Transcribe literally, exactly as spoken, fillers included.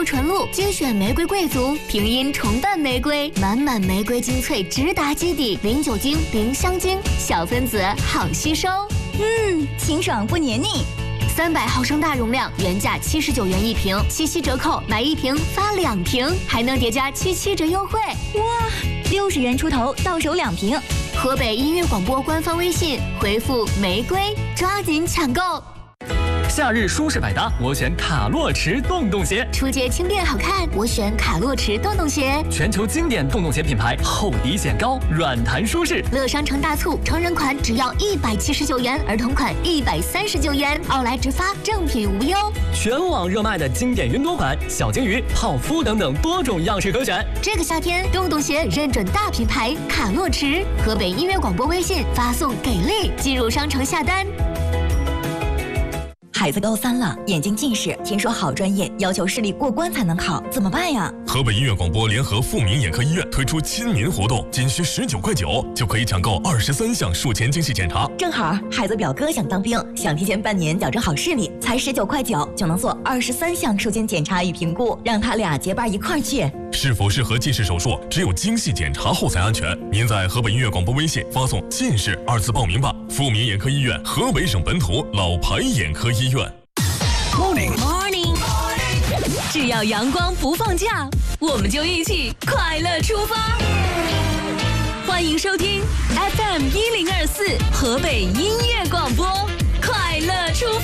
纯露，精选玫瑰贵族，平阴重瓣玫瑰，满满玫瑰精粹直达基底，零酒精、零香精，小分子好吸收。 嗯，清爽不黏腻。 三百毫升大容量，原价七十九元一瓶，七夕折扣买一瓶发两瓶，还能叠加七七折优惠。 哇，六十元出头到手两瓶。 河北音乐广播官方微信回复玫瑰，抓紧抢购。 夏日舒适百搭，我选卡洛驰洞洞鞋。 出街轻便好看，我选卡洛驰洞洞鞋。 全球经典洞洞鞋品牌，厚底显高，软弹舒适。 乐商城大促，成人款只要一百七十九元，儿童款一百三十九元，奥莱直发，正品无忧。 全网热卖的经典云朵款，小金鱼、泡芙等等多种样式可选。 这个夏天，洞洞鞋认准大品牌卡洛驰。河北音乐广播微信发送给力，进入商城下单。 孩子高三了，眼睛近视，听说好专业要求视力过关才能考，怎么办呀？ 河北音乐广播联合富民眼科医院推出亲民活动，仅需十九块九就可以抢购二十三项术前精细检查。 正好孩子表哥想当兵，想提前半年矫正好视力，才十九块九就能做二十三项术前检查与评估，让他俩结伴一块儿去。 是否适合近视手术，只有精细检查后才安全。您在河北音乐广播微信发送“近视”二字报名吧。富民眼科医院，河北省本土老牌眼科医院。 Morning Morning， 只要阳光不放假，我们就一起快乐出发。欢迎收听 F M 一零二四河北音乐广播，快乐出发。